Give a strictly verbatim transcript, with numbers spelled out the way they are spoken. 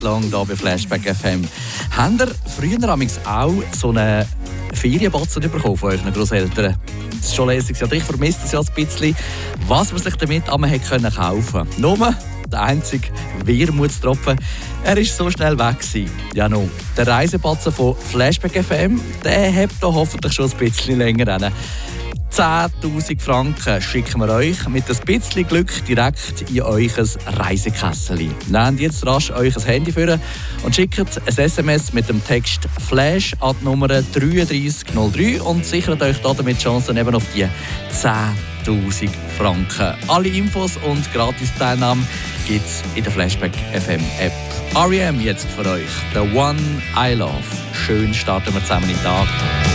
lang hier bei Flashback F M. Habt ihr früher auch so einen Ferienbatzen bekommen von euren Grosseltern? Das ist schon lässig. Ich vermisse das ja ein bisschen, was man sich damit einmal kaufen konnte. Nur der einzige Wermutstropfen, er war so schnell weg gewesen. Ja, no. Der Reisebatzen von Flashback F M, der hat da hoffentlich schon ein bisschen länger hin. zehntausend Franken schicken wir euch mit ein bisschen Glück direkt in euch Reisekessel. Nehmt jetzt rasch euch ein Handy vor und schickt ein S M S mit dem Text «Flash» an die Nummer drei drei null drei und sichert euch damit die Chancen eben auf die zehntausend Franken. Alle Infos und Gratis-Teilnahme gibt es in der Flashback F M App. R E M jetzt für euch, «The One I Love». Schön starten wir zusammen in den Tag.